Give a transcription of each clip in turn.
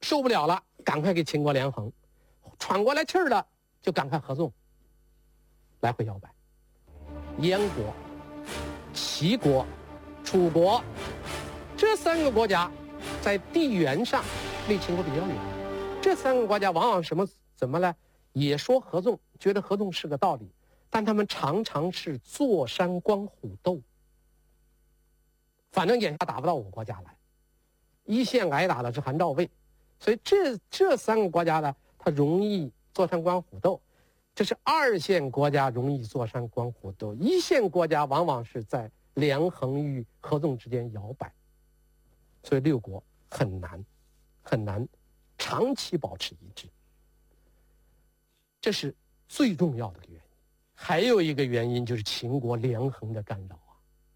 受不了了，赶快给秦国连横，喘过来气儿了就赶快合纵，来回摇摆。燕国、齐国、楚国这3个国家在地缘上离秦国比较远，这3个国家往往怎么呢？也说合纵，觉得合纵是个道理，但他们常常是坐山观虎斗。反正眼下打不到我国家来，一线挨打的是韩赵魏，所以这3个国家呢，它容易坐山观虎斗。这是2线国家容易坐山观虎斗，1线国家往往是在连横与合纵之间摇摆，所以6国很难长期保持一致。这是最重要的原因。还有一个原因就是秦国连横的干扰啊。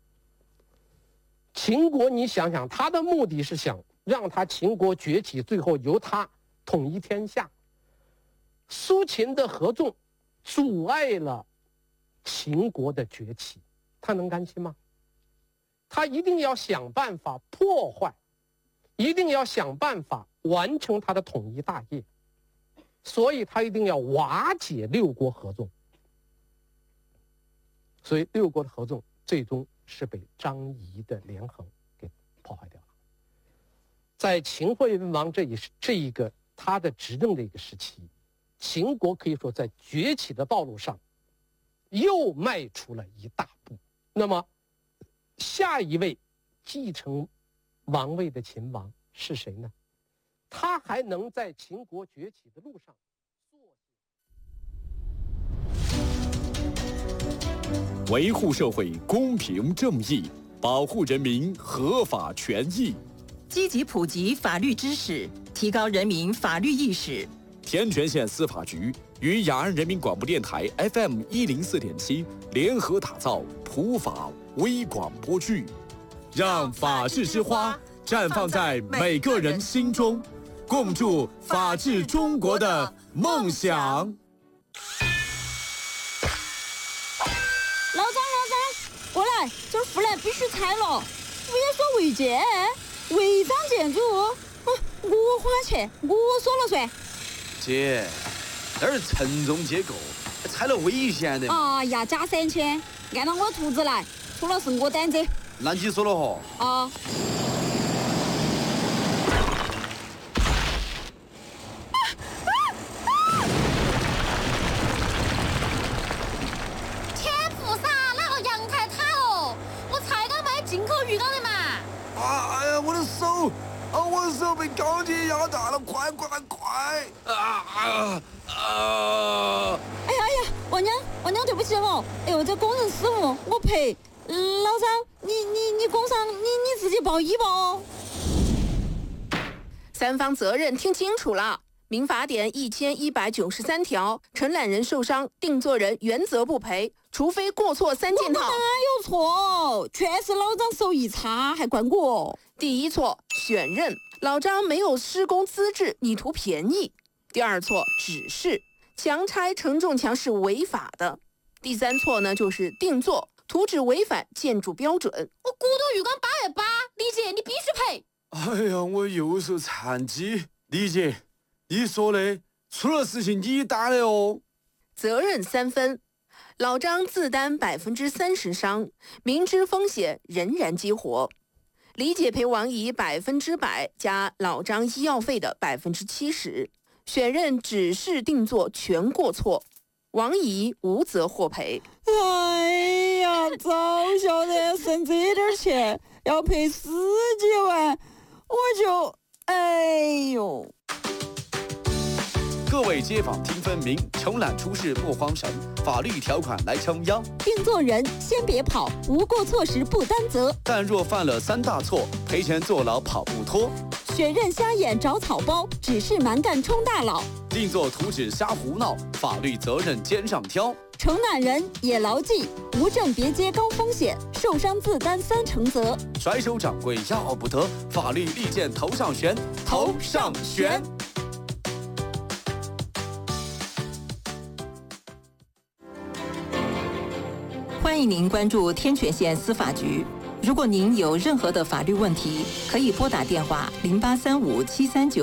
秦国你想想，他的目的是想让他秦国崛起，最后由他统一天下。苏秦的合纵阻碍了秦国的崛起，他能甘心吗？他一定要想办法破坏，一定要想办法完成他的统一大业，所以他一定要瓦解6国合纵。所以6国的合纵最终是被张仪的连横给破坏掉了。在秦惠文王这一个他的执政的一个时期，秦国可以说在崛起的道路上又迈出了一大步。那么下一位继承王位的秦王是谁呢？他还能在秦国崛起的路上维护社会公平正义，保护人民合法权益， 积极普及法律知识，提高人民法律意识。 天全县司法局与雅安人民广播电台 FM 104.7联合打造普法微广播剧，让法治之花绽放在每个人心中，共筑法治中国的梦想。 老张，过来，这儿护栏必须拆了。不要说违建，违章建筑，我花钱，我说了算。 姐，这儿承重结构，拆了危险的。 哎呀，加3000，按照我图纸来，出了是我担子。 那你说了吼？ 啊。 我手被钢铁压大了，快！ 哎呀，王娘，对不起哦。哎呦，这工人失误，我赔。老张，你工伤，你自己报医保哦。 三方责任听清楚了。民法典1193条，承揽人受伤，定作人原则不赔，除非过错3件套。 我哪有错？全是老张手艺差，还怪我。 第一错，选任，老张没有施工资质，你图便宜。第二错，指示，强拆承重墙是违法的。第三错呢，就是定做，图纸违反建筑标准。 我骨头浴缸828，李姐你必须赔。 哎呀，我右手残疾，李姐，你说的，出了事情你担的哦。 责任3分，老张自担30%伤，明知风险仍然激活。李姐赔王姨100%加老张医药费的70%，选任指示定做全过错，王姨无责获赔。 哎呀，早晓得省这点钱要赔10几万，我就哎呦。 各位街坊听分明，承揽出事莫慌神，法律条款来撑腰。 定做人先别跑，无过错时不担责。 但若犯了3大错，赔钱坐牢跑不脱。 选任瞎眼找草包，指示蛮干充大佬。 定做图纸瞎胡闹，法律责任肩上挑。 承揽人也牢记，无证别接高风险，受伤自担3成责。 甩手掌柜要不得，法律利剑头上悬，头上悬。 欢迎您关注天全县司法局。如果您有任何的法律问题，可以拨打电话08357396